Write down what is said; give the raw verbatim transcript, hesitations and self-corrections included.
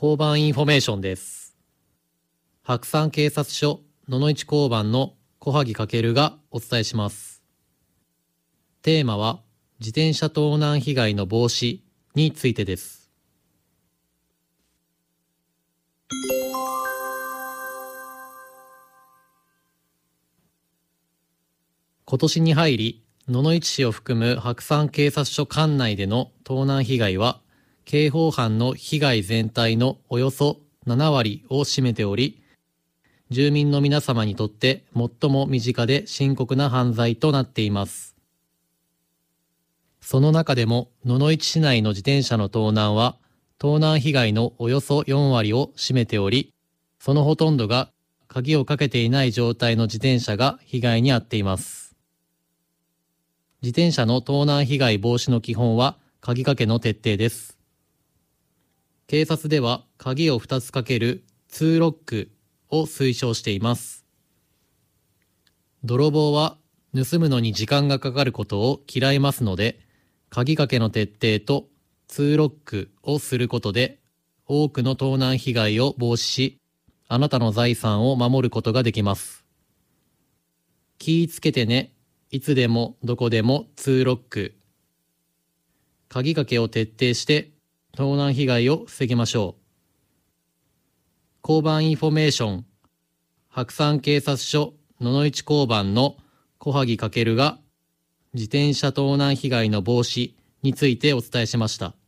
交番インフォメーションです。白山警察署野々市交番の小萩翔がお伝えします。テーマは自転車盗難被害の防止についてです。今年に入り、野々市市を含む白山警察署管内での盗難被害は、刑法犯の被害全体のおよそななわりを占めており、住民の皆様にとって最も身近で深刻な犯罪となっています。その中でも野々市市内の自転車の盗難は、盗難被害のおよそよんわりを占めており、そのほとんどが鍵をかけていない状態の自転車が被害に遭っています。自転車の盗難被害防止の基本は鍵かけの徹底です。警察では鍵をふたつかけるツーロックを推奨しています。泥棒は盗むのに時間がかかることを嫌いますので、鍵かけの徹底とツーロックをすることで多くの盗難被害を防止し、あなたの財産を守ることができます。気ぃつけてね。いつでもどこでもツーロック。鍵かけを徹底して盗難被害を防ぎましょう。交番インフォメーション、白山警察署野々市交番の小萩翔が自転車盗難被害の防止についてお伝えしました。